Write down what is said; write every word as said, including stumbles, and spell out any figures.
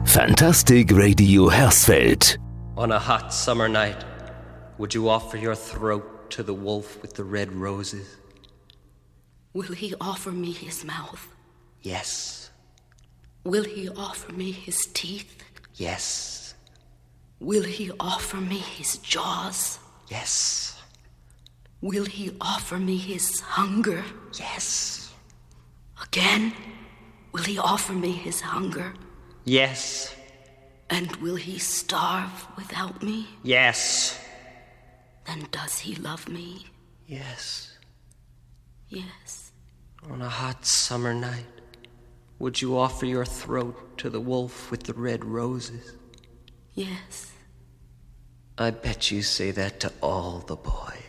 Fantastic Radio Hersfeld. On a hot summer night, would you offer your throat to the wolf with the red roses? Will he offer me his mouth? Yes. Will he offer me his teeth? Yes. Will he offer me his jaws? Yes. Will he offer me his hunger? Yes. Again, will he offer me his hunger? Yes. And will he starve without me? Yes. Then does he love me? Yes. Yes. On a hot summer night, would you offer your throat to the wolf with the red roses? Yes. I bet you say that to all the boys.